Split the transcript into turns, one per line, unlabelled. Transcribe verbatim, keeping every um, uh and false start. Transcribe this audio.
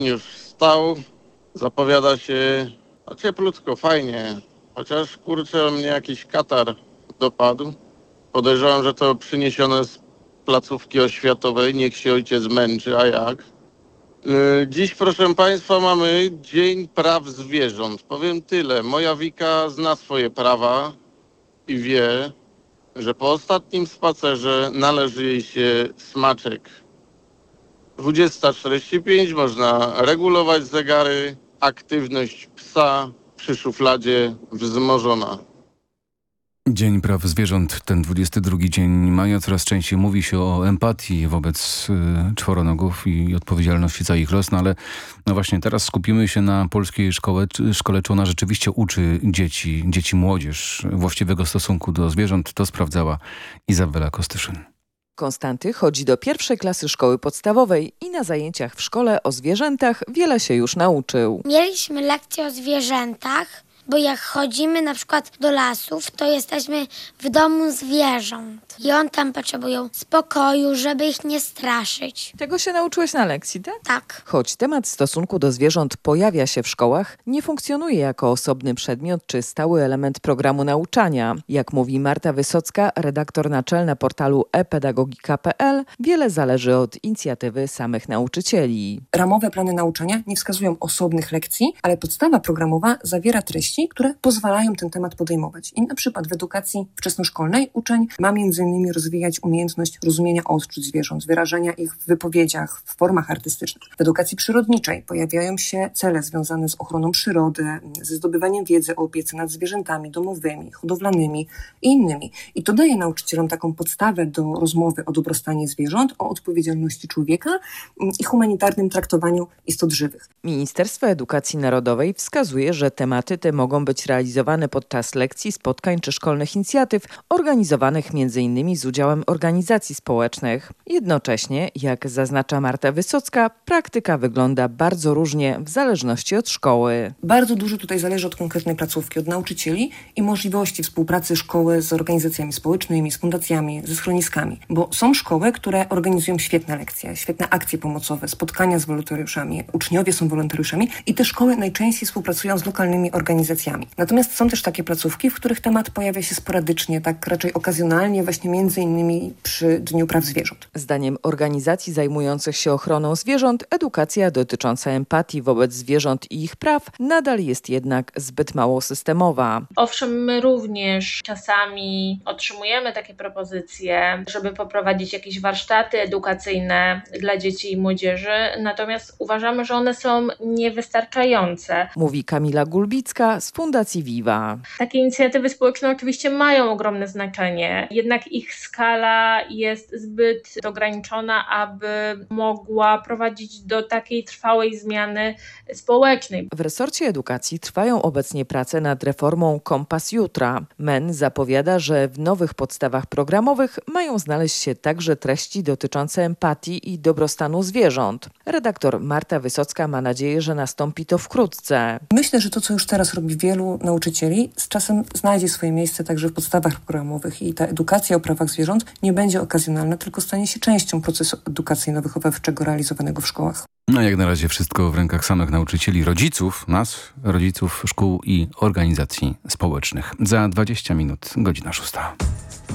już wstał, zapowiada się no, cieplutko, fajnie. Chociaż kurczę, mnie jakiś katar dopadł. Podejrzewam, że to przyniesione z placówki oświatowej. Niech się ojciec męczy, a jak? Yy, Dziś, proszę Państwa, mamy Dzień Praw Zwierząt. Powiem tyle. Moja Wika zna swoje prawa i wie, że po ostatnim spacerze należy jej się smaczek. dwudziesta czterdzieści pięć można regulować zegary, aktywność psa przy szufladzie wzmożona.
Dzień Praw Zwierząt, ten dwudziesty drugi dzień maja. Coraz częściej mówi się o empatii wobec y, czworonogów i odpowiedzialności za ich los, no ale no właśnie teraz skupimy się na polskiej szkole, szkole. Czy ona rzeczywiście uczy dzieci, dzieci młodzież właściwego stosunku do zwierząt? To sprawdzała Izabela Kostyszyn.
Konstanty chodzi do pierwszej klasy szkoły podstawowej i na zajęciach w szkole o zwierzętach wiele się już nauczył.
Mieliśmy lekcję o zwierzętach, bo jak chodzimy na przykład do lasów, to jesteśmy w domu zwierząt. I on tam potrzebują spokoju, żeby ich nie straszyć.
Tego się nauczyłeś na lekcji, tak?
Tak.
Choć temat stosunku do zwierząt pojawia się w szkołach, nie funkcjonuje jako osobny przedmiot czy stały element programu nauczania. Jak mówi Marta Wysocka, redaktor naczelna portalu e pedagogika kropka pe el, wiele zależy od inicjatywy samych nauczycieli.
Ramowe plany nauczania nie wskazują osobnych lekcji, ale podstawa programowa zawiera treści, które pozwalają ten temat podejmować. I na przykład w edukacji wczesnoszkolnej uczeń ma między innymi rozwijać umiejętność rozumienia odczuć zwierząt, wyrażania ich w wypowiedziach, w formach artystycznych. W edukacji przyrodniczej pojawiają się cele związane z ochroną przyrody, ze zdobywaniem wiedzy o opiece nad zwierzętami domowymi, hodowlanymi i innymi. I to daje nauczycielom taką podstawę do rozmowy o dobrostanie zwierząt, o odpowiedzialności człowieka i humanitarnym traktowaniu istot żywych.
Ministerstwo Edukacji Narodowej wskazuje, że tematy te mogą być realizowane podczas lekcji, spotkań czy szkolnych inicjatyw organizowanych między innymi z udziałem organizacji społecznych. Jednocześnie, jak zaznacza Marta Wysocka, praktyka wygląda bardzo różnie w zależności od szkoły.
Bardzo dużo tutaj zależy od konkretnej placówki, od nauczycieli i możliwości współpracy szkoły z organizacjami społecznymi, z fundacjami, ze schroniskami. Bo są szkoły, które organizują świetne lekcje, świetne akcje pomocowe, spotkania z wolontariuszami, uczniowie są wolontariuszami i te szkoły najczęściej współpracują z lokalnymi organizacjami. Natomiast są też takie placówki, w których temat pojawia się sporadycznie, tak raczej okazjonalnie, właśnie między innymi przy Dniu Praw Zwierząt.
Zdaniem organizacji zajmujących się ochroną zwierząt, edukacja dotycząca empatii wobec zwierząt i ich praw nadal jest jednak zbyt mało systemowa.
Owszem, my również czasami otrzymujemy takie propozycje, żeby poprowadzić jakieś warsztaty edukacyjne dla dzieci i młodzieży, natomiast uważamy, że one są niewystarczające.
Mówi Kamila Gulbicka z Fundacji Viva.
Takie inicjatywy społeczne oczywiście mają ogromne znaczenie, jednak ich skala jest zbyt ograniczona, aby mogła prowadzić do takiej trwałej zmiany społecznej.
W resorcie edukacji trwają obecnie prace nad reformą Kompas Jutra. M E N zapowiada, że w nowych podstawach programowych mają znaleźć się także treści dotyczące empatii i dobrostanu zwierząt. Redaktor Marta Wysocka ma nadzieję, że nastąpi to wkrótce.
Myślę, że to, co już teraz robi wielu nauczycieli, z czasem znajdzie swoje miejsce także w podstawach programowych i ta edukacja o prawach zwierząt nie będzie okazjonalna, tylko stanie się częścią procesu edukacyjno-wychowawczego realizowanego w szkołach.
No jak na razie wszystko w rękach samych nauczycieli, rodziców, nas, rodziców szkół i organizacji społecznych. Za dwadzieścia minut, godzina szósta.